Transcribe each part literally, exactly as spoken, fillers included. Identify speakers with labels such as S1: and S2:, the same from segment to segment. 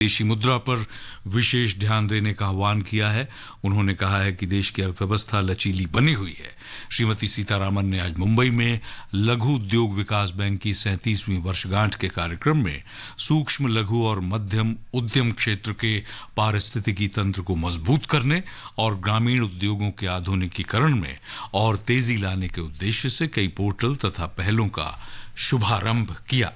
S1: देशी मुद्रा पर विशेष ध्यान देने का आह्वान किया है। उन्होंने कहा है कि देश की अर्थव्यवस्था लचीली बनी हुई है। श्रीमती सीतारामन ने आज मुंबई में लघु उद्योग विकास बैंक की सैंतीसवीं वर्षगांठ के कार्यक्रम में सूक्ष्म, लघु और मध्यम उद्यम क्षेत्र के पारिस्थितिकी तंत्र को मजबूत करने और ग्रामीण उद्योगों के आधुनिकीकरण में और तेजी लाने के उद्देश्य से कई पोर्टल तथा पहलों का शुभारंभ किया।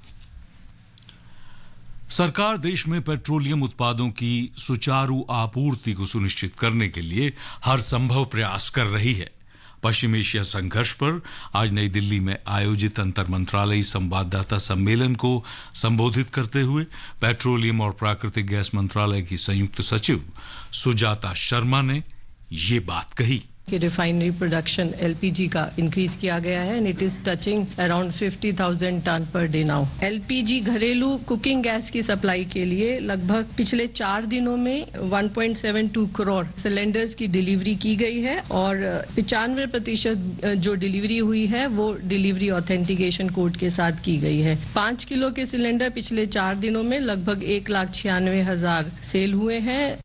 S1: सरकार देश में पेट्रोलियम उत्पादों की सुचारू आपूर्ति को सुनिश्चित करने के लिए हर संभव प्रयास कर रही है। पश्चिम एशिया संघर्ष पर आज नई दिल्ली में आयोजित अंतर मंत्रालयी संवाददाता सम्मेलन को संबोधित करते हुए पेट्रोलियम और प्राकृतिक गैस मंत्रालय की संयुक्त सचिव सुजाता शर्मा ने ये बात कही
S2: कि रिफाइनरी प्रोडक्शन एलपीजी का इंक्रीज किया गया है and it is touching around fifty thousand ton per day now. LPG घरेलू कुकिंग गैस की सप्लाई के लिए लगभग पिछले चार दिनों में one point seven to crore cylinders की डिलीवरी की गई है और पचानवे प्रतिशत जो डिलीवरी हुई है वो डिलीवरी ऑथेंटिकेशन कोड के साथ की गई है। पांच किलो के सिलेंडर पिछले चार दिनों में लगभग एक लाख छियानवे हजार सेल हुए हैं।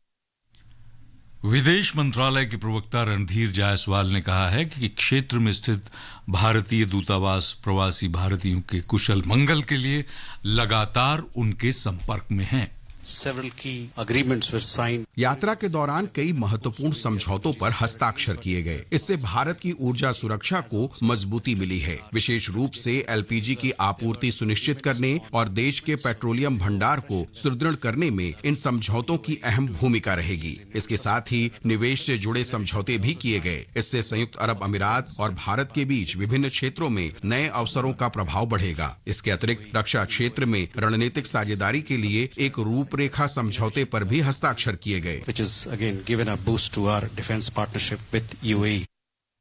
S1: विदेश मंत्रालय के प्रवक्ता रणधीर जायसवाल ने कहा है कि क्षेत्र में स्थित भारतीय दूतावास प्रवासी भारतीयों के कुशल मंगल के लिए लगातार उनके संपर्क में हैं।
S3: Several key agreements were signed.
S4: यात्रा के दौरान कई महत्वपूर्ण समझौतों पर हस्ताक्षर किए गए। इससे भारत की ऊर्जा सुरक्षा को मजबूती मिली है। विशेष रूप से एलपीजी की आपूर्ति सुनिश्चित करने और देश के पेट्रोलियम भंडार को सुदृढ़ करने में इन समझौतों की अहम भूमिका रहेगी। इसके साथ ही निवेश से जुड़े समझौते भी किए गए। इससे संयुक्त अरब अमीरात और भारत के बीच विभिन्न क्षेत्रों में नए अवसरों का प्रभाव बढ़ेगा। इसके अतिरिक्त रक्षा क्षेत्र में रणनीतिक साझेदारी के लिए एक रूप रेखा समझौते पर भी हस्ताक्षर किए गए।
S3: Which is again given a boost to our defense partnership with U A E.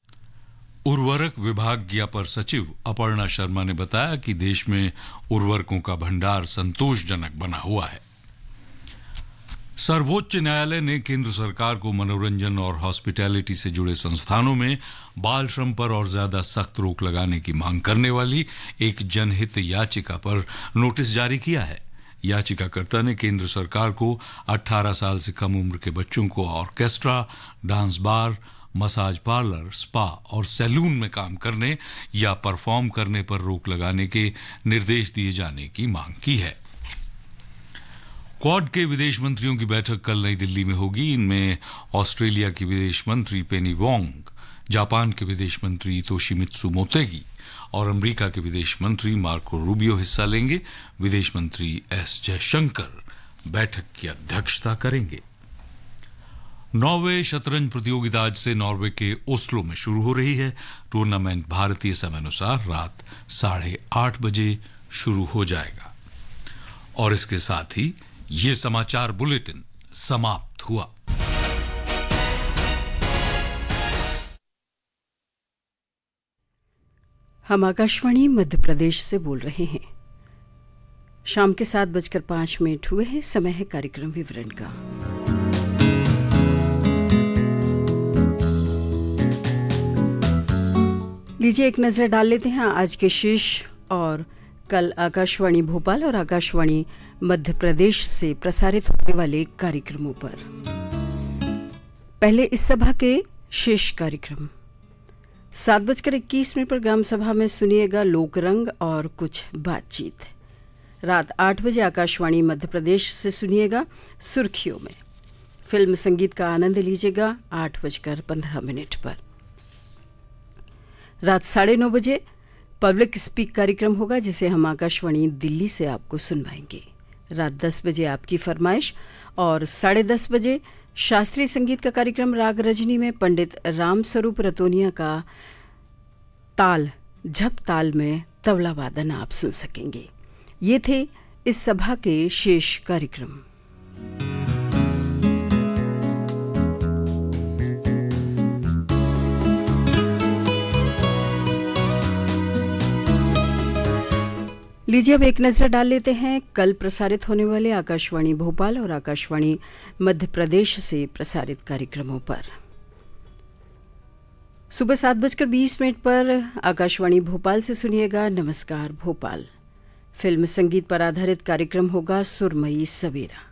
S1: उर्वरक विभाग की अपर सचिव अपर्णा शर्मा ने बताया कि देश में उर्वरकों का भंडार संतोषजनक बना हुआ है। सर्वोच्च न्यायालय ने केंद्र सरकार को मनोरंजन और हॉस्पिटैलिटी से जुड़े संस्थानों में बाल श्रम पर और ज्यादा सख्त रोक लगाने की मांग करने वाली एक जनहित याचिका पर नोटिस जारी किया है। याचिकाकर्ता ने केंद्र सरकार को अठारह साल से कम उम्र के बच्चों को orchestra, dance bar, massage parlour, spa और सैलून में काम करने या परफॉर्म करने पर रोक लगाने के निर्देश दिए जाने की मांग की है। क्वाड के विदेश मंत्रियों की बैठक कल नई दिल्ली में होगी। इनमें ऑस्ट्रेलिया की विदेश मंत्री पेनी वोंग, जापान के विदेश मंत्री तोशिमित्सु मोतेगी और अमेरिका के विदेश मंत्री मार्को रूबियो हिस्सा लेंगे। विदेश मंत्री एस जयशंकर बैठक की अध्यक्षता करेंगे। नॉर्वे शतरंज प्रतियोगिता आज से नॉर्वे के ओस्लो में शुरू हो रही है। टूर्नामेंट भारतीय समयानुसार रात साढ़े आठ बजे शुरू हो जाएगा। और इसके साथ ही ये समाचार बुलेटिन समाप्त हुआ।
S5: हम आकाशवाणी मध्य प्रदेश से बोल रहे हैं। शाम के सात बजकर पांच मिनट हुए हैं। समय है कार्यक्रम विवरण का। लीजिए एक नजर डाल लेते हैं आज के शीर्ष और कल आकाशवाणी भोपाल और आकाशवाणी मध्य प्रदेश से प्रसारित होने वाले कार्यक्रमों पर। पहले इस सभा के शेष कार्यक्रम। सात बजकर इक्कीस मिनट पर ग्राम सभा में सुनिएगा लोकरंग और कुछ बातचीत। रात आठ बजे आकाशवाणी मध्य प्रदेश से सुनिएगा सुर्खियों में। फिल्म संगीत का आनंद लीजिएगा आठ बजकर पंद्रह मिनट पर। रात साढ़े नौ बजे पब्लिक स्पीक कार्यक्रम होगा जिसे हम आकाशवाणी दिल्ली से आपको सुनवाएंगे। रात दस बजे आपकी फरमाइश और साढ़े दस बजे शास्त्रीय संगीत का कार्यक्रम राग रजनी में पंडित राम स्वरूप रतोनिया का ताल झप ताल में तबला वादन आप सुन सकेंगे। ये थे इस सभा के शेष कार्यक्रम। लीजिए अब एक नजर डाल लेते हैं कल प्रसारित होने वाले आकाशवाणी भोपाल और आकाशवाणी मध्य प्रदेश से प्रसारित कार्यक्रमों पर। सुबह सात बजकर बीस मिनट पर आकाशवाणी भोपाल से सुनिएगा नमस्कार भोपाल। फिल्म संगीत पर आधारित कार्यक्रम होगा सुरमई सवेरा।